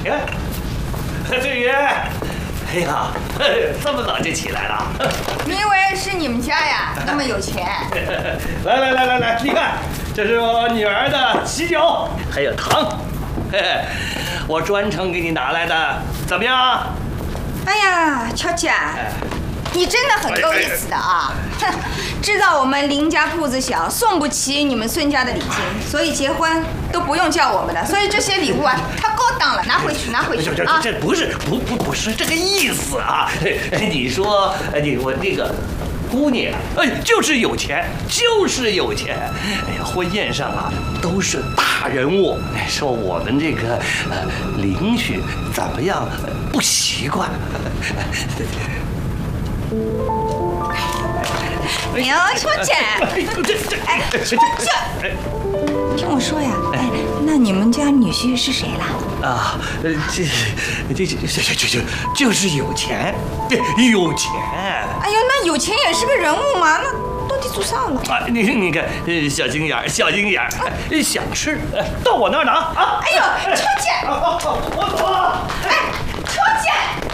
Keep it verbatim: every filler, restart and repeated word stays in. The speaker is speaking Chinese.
你看，翠云，哎呀，这么早就起来了？ 你以为是你们家呀？那么有钱？ 来来来来来，你看，这是我女儿的喜酒，还有糖，嘿嘿，我专程给你拿来的，怎么样？ 哎呀，乔姐，你真的很够意思的啊！哼，知道我们林家铺子小，送不起你们孙家的礼金，所以结婚都不用叫我们的，所以这些礼物啊，太高档了，拿回去，拿回去这这啊！ 这不是不不不是这个意思啊！你说，你我那个。姑娘，哎，就是有钱，就是有钱。哎呀，婚宴上啊，都是大人物。说我们这个呃邻居怎么样不习惯？ 哎呀，秋姐，哎，秋姐，听我说呀，哎，那你们家女婿是谁啦？ 啊，呃，这这这这这这就是有钱，有钱。 哎呦，那有钱也是个人物嘛，那到底做啥了？ 啊，你你看，小心眼儿，小心眼儿，想吃到我那儿拿啊！ 哎呦，秋姐， 我走了。 哎，秋姐。